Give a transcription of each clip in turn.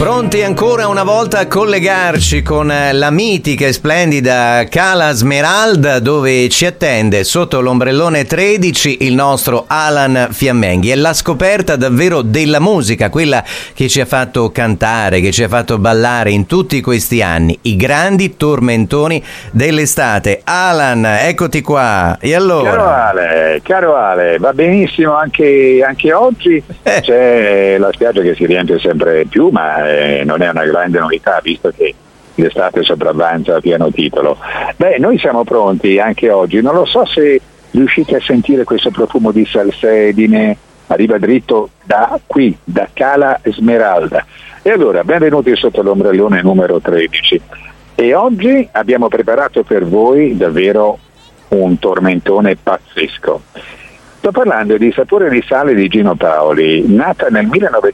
Pronti ancora una volta a collegarci con la mitica e splendida Cala Smeralda, dove ci attende sotto l'ombrellone 13 il nostro Alan Fiammenghi. È la scoperta davvero della musica, quella che ci ha fatto cantare, che ci ha fatto ballare in tutti questi anni, i grandi tormentoni dell'estate. Alan, eccoti qua. E allora? Caro Ale, va benissimo anche oggi. C'è la spiaggia che si riempie sempre più, ma non è una grande novità, visto che l'estate sopravvanza a pieno titolo. Noi siamo pronti anche oggi. Non lo so se riuscite a sentire questo profumo di salsedine, arriva dritto da qui, da Cala Smeralda. E allora, benvenuti sotto l'ombrellone numero 13. E oggi abbiamo preparato per voi davvero un tormentone pazzesco. Sto parlando di Sapore di sale di Gino Paoli, nata nel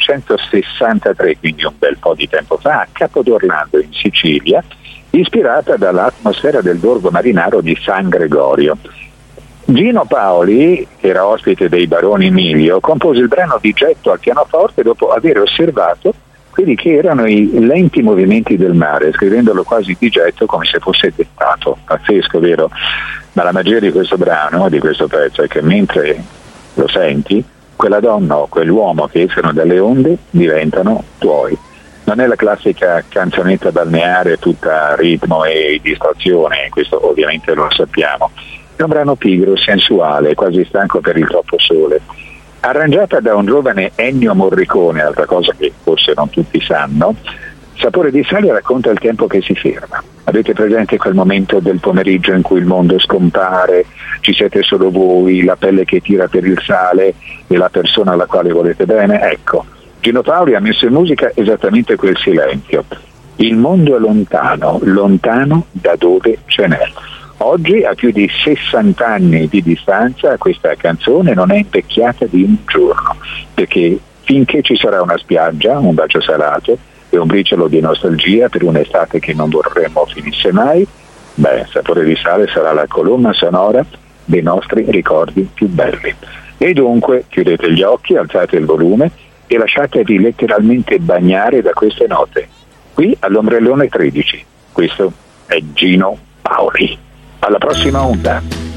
1963, quindi un bel po' di tempo fa, a Capodorlando in Sicilia, ispirata dall'atmosfera del borgo marinaro di San Gregorio. Gino Paoli, che era ospite dei Baroni Milio, compose il brano di getto al pianoforte dopo aver osservato quelli che erano i lenti movimenti del mare, scrivendolo quasi di getto come se fosse dettato. Pazzesco, vero? Ma la magia di questo brano, di questo pezzo, è che mentre lo senti, quella donna o quell'uomo che escono dalle onde diventano tuoi. Non è la classica canzonetta balneare tutta ritmo e distrazione, questo ovviamente lo sappiamo. È un brano pigro, sensuale, quasi stanco per il troppo sole. Arrangiata da un giovane Ennio Morricone, altra cosa che forse non tutti sanno, Sapore di sale racconta il tempo che si ferma. Avete presente quel momento del pomeriggio in cui il mondo scompare, ci siete solo voi, la pelle che tira per il sale e la persona alla quale volete bene? Ecco, Gino Paoli ha messo in musica esattamente quel silenzio. Il mondo è lontano, lontano da dove ce n'è. Oggi, a più di 60 anni di distanza, questa canzone non è invecchiata di un giorno, perché finché ci sarà una spiaggia, un bacio salato e un briciolo di nostalgia per un'estate che non vorremmo finisse mai, Sapore di sale sarà la colonna sonora dei nostri ricordi più belli. E dunque chiudete gli occhi, alzate il volume e lasciatevi letteralmente bagnare da queste note. Qui all'ombrellone 13. Questo è Gino Paoli. Alla prossima onda.